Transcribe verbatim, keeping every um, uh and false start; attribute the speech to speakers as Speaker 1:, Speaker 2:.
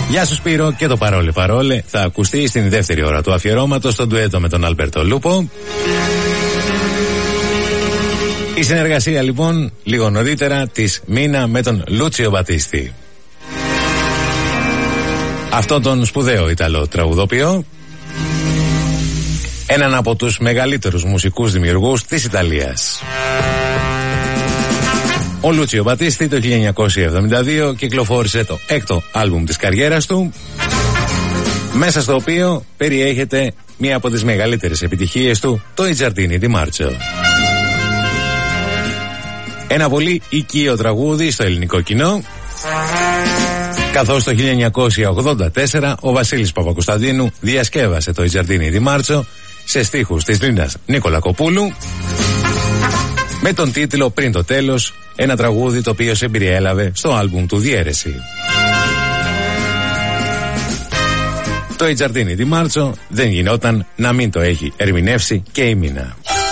Speaker 1: Γεια σου Σπύρο, και το παρόλε παρόλε θα ακουστεί στην δεύτερη ώρα του αφιερώματος στο ντουέτο με τον Αλμπέρτο Λούπο. Η συνεργασία λοιπόν λίγο νωρίτερα της Μίνα με τον Λούτσιο Μπατίστη. Αυτό τον σπουδαίο Ιταλό τραγουδοποιό, έναν από τους μεγαλύτερους μουσικούς δημιουργούς της Ιταλίας. Ο Λούτσιο Μπατίστη το χίλια εννιακόσια εβδομήντα δύο κυκλοφόρησε το έκτο άλμπουμ της καριέρας του, μέσα στο οποίο περιέχεται μία από τις μεγαλύτερες επιτυχίες του, το «I Giardini di Marcio». Ένα πολύ οικείο τραγούδι στο ελληνικό κοινό, καθώς το χίλια εννιακόσια ογδόντα τέσσερα ο Βασίλης Παπακοσταντίνου διασκεύασε το «I Giardini di Marcio» σε στίχους της Λίνας Νικολακοπούλου με τον τίτλο «Πριν το τέλος», ένα τραγούδι το οποίο συμπεριέλαβε στο άλμπουμ του Διέρεση. Το «I Giardini di Marcio» δεν γινόταν να μην το έχει ερμηνεύσει και η Μίνα.